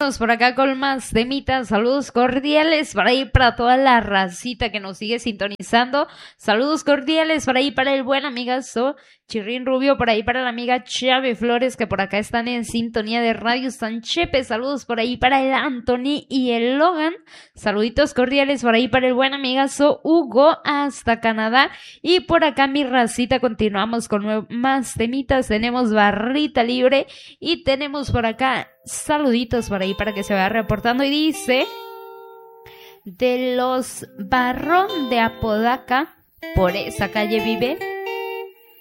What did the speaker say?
Vámonos por acá con más temitas. Saludos cordiales para ahí para toda la racita que nos sigue sintonizando. Saludos cordiales para ahí para el buen amigazo Chirrín Rubio, por ahí para la amiga Chave Flores, que por acá están en sintonía de Radio San Chepe. Saludos por ahí para el Anthony y el Logan. Saluditos cordiales por ahí para el buen amigazo Hugo hasta Canadá. Y por acá mi racita continuamos con más temitas. Tenemos barrita libre y tenemos por acá saluditos por ahí para que se vaya reportando. Y dice: de los Barrón de Apodaca, por esa calle vive